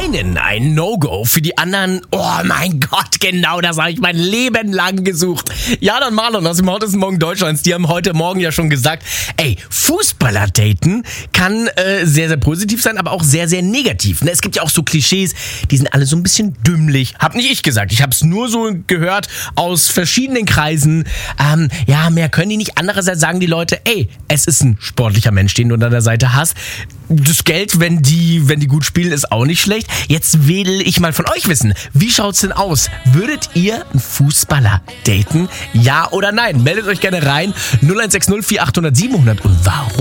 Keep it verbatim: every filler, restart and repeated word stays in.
einen ein No-Go, für die anderen, oh mein Gott, genau das habe ich mein Leben lang gesucht. Jan und Marlon aus dem Hottesten Morgen Deutschlands, die haben heute Morgen ja schon gesagt, ey, Fußballer daten kann äh, sehr, sehr positiv sein, aber auch sehr, sehr negativ. Ne? Es gibt ja auch so Klischees, die sind alle so ein bisschen dümmlich. Hab nicht ich gesagt, ich hab's nur so gehört aus verschiedenen Kreisen. Ähm, ja, mehr können die nicht. Andererseits sagen die Leute, ey, es ist ein sportlicher Mensch, den du an der Seite hast. Das Geld, wenn die, wenn die gut spielen, ist auch nicht schlecht. Jetzt will ich mal von euch wissen, wie schaut's denn aus? Würdet ihr einen Fußballer daten? Ja oder nein? Meldet euch gerne rein. null eins sechs null vier acht null null sieben null null. Und warum?